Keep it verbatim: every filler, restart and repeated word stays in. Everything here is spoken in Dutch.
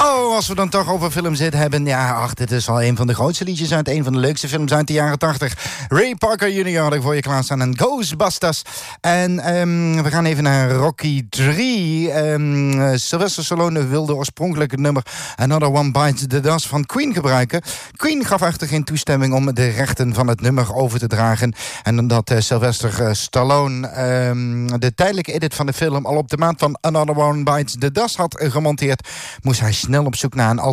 Oh, als we dan toch over films zitten hebben. Ja, ach, dit is wel een van de grootste liedjes uit een van de leukste films uit de jaren tachtig. Ray Parker junior had ik voor je klaarstaan en Ghostbusters. En um, we gaan even naar Rocky drie. Um, Sylvester Stallone wilde oorspronkelijk het nummer Another One Bites the Dust van Queen gebruiken. Queen gaf echter geen toestemming om de rechten van het nummer over te dragen. En omdat uh, Sylvester uh, Stallone um, de tijdelijke edit van de film al op de maand van Another One Bites the Dust had gemonteerd, moest hij snel op zoek naar een